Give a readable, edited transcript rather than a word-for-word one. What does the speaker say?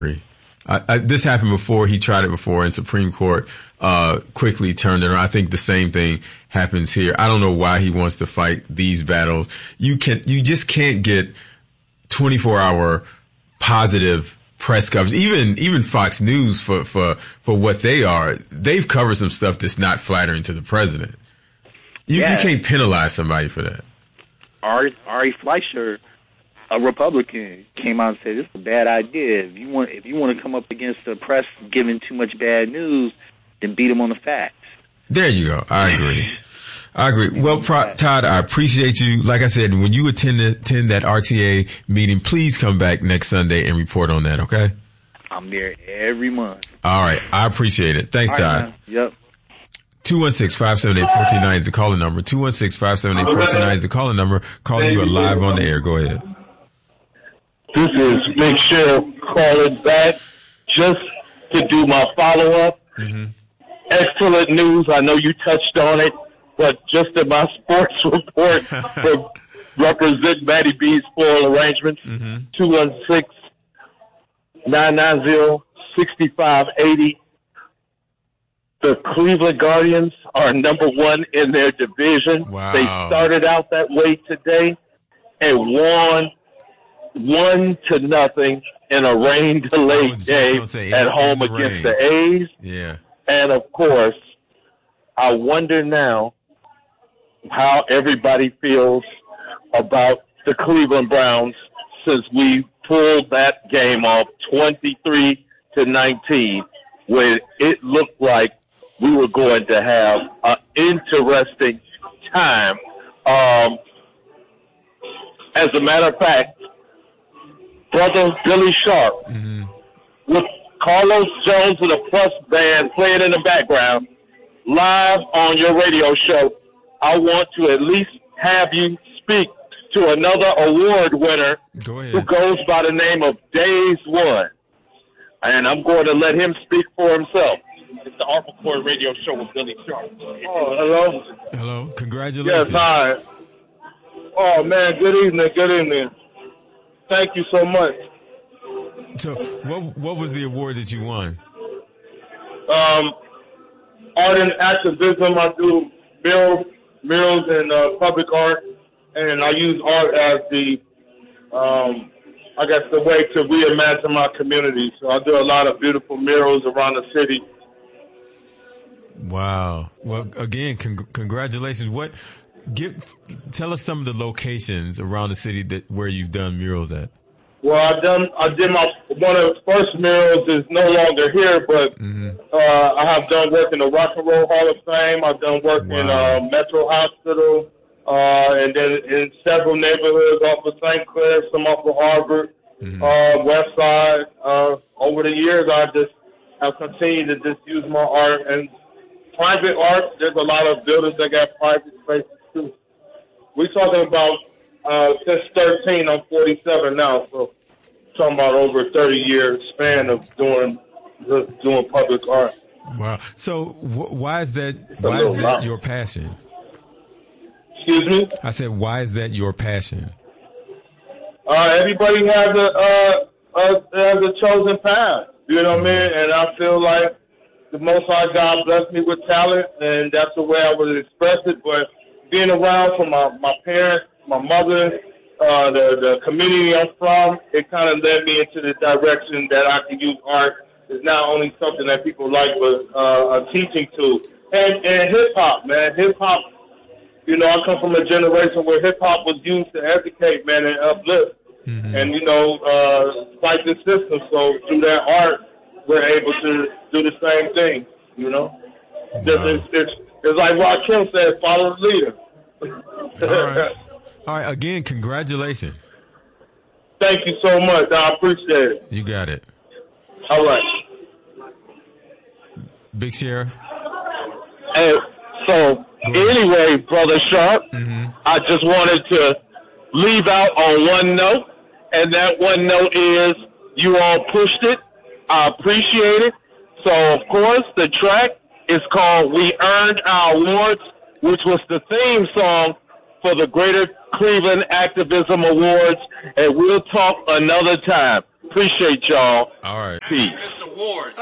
This happened before. He tried it before, and Supreme Court quickly turned it around. I think the same thing happens here. I don't know why he wants to fight these battles. You just can't get 24-hour positive press coverage. Even Fox News for what they are, they've covered some stuff that's not flattering to the president. You can't penalize somebody for that. Ari Fleischer, a Republican, came out and said this is a bad idea. If you want to come up against the press giving too much bad news, then beat them on the facts. There you go. I agree. Well, Todd, I appreciate you. Like I said, when you attend that RTA meeting, please come back next Sunday and report on that, okay? I'm there every month. All right. I appreciate it. Thanks, Todd. Man. Yep. 216-578-1490 is the calling number. 216-578-1490 is the calling number. Calling you live on the air. Go ahead. This is Big Cheryl calling back just to do my follow-up. Mm-hmm. Excellent news. I know you touched on it, but just in my sports report for Represent Matty B's Floral Arrangements, 216-990-6580. The Cleveland Guardians are number one in their division. Wow. They started out that way today and won 1-0 in a rain-delayed game at home against the A's. Yeah. And, of course, I wonder now how everybody feels about the Cleveland Browns since we pulled that game off 23-19 when it looked like we were going to have an interesting time. As a matter of fact, Brother Billy Sharp, with Carlos Jones and the Plus Band playing in the background, live on your radio show, I want to at least have you speak to another award winner who goes by the name of Days One. And I'm going to let him speak for himself. It's the Arthur Court Radio Show with Billy Sharp. Oh, hello. Hello. Congratulations. Yes, hi. Oh, man, good evening. Thank you so much. So, what was the award that you won? Art and activism. I do murals and public art, and I use art as the way to reimagine my community. So I do a lot of beautiful murals around the city. Wow. Well, again, congratulations. Tell us some of the locations around the city where you've done murals at. Well, I did one of the first murals is no longer here, but I have done work in the Rock and Roll Hall of Fame. I've done work in Metro Hospital, and then in several neighborhoods off of St. Clair, some off of Harvard, West Side. Over the years, I just have continued to just use my art and private art. There's a lot of buildings that got private spaces too. We're talking about since 13, I'm 47 now, so talking about over a 30-year span of doing public art. Wow. So why is that your passion? Excuse me? I said, why is that your passion? Everybody has a chosen path, you know what I mean? And I feel like the Most High God blessed me with talent, and that's the way I would express it. But being around from my parents, my mother, the community I'm from, it kind of led me into the direction that I can use art. It's not only something that people like, but a teaching tool. And hip-hop, man. Hip-hop, you know, I come from a generation where hip-hop was used to educate, man, and uplift. And, you know, fight the system. So through that art, we're able to do the same thing, you know? Wow. It's like Rakim said, follow the leader. All right. Again, congratulations. Thank you so much. I appreciate it. You got it. All right. Big Share. Hey, so anyway, Brother Sharp, I just wanted to leave out on one note, and that one note is you all pushed it. I appreciate it. So, of course, the track is called We Earned Our Awards, which was the theme song for the Greater Cleveland Activism Awards, and we'll talk another time. Appreciate y'all. All right. Peace. Mr. Ward.